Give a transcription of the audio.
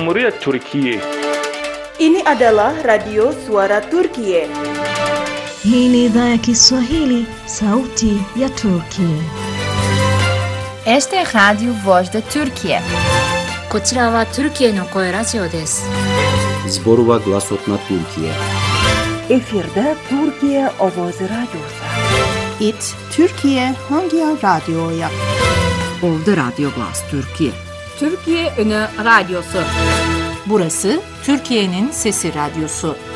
Cumhuriyet Türkiye. Ini adalah Radio Suara Turkiye. Hii ni idhaa ya Kiswahili, sauti ya Turkiye. Este é Rádio Voz da Turquia. こちらはトルキエの声ラジオです。 Zborova Glasot na Türkiye. Efirde Türkiye Ovozi Radyosu. It Türkiye Hangi Radyo'ya? Ovda Radyo Glas Türkiye. Türkiye Ünü Radyosu. Burası Türkiye'nin Sesi Radyosu.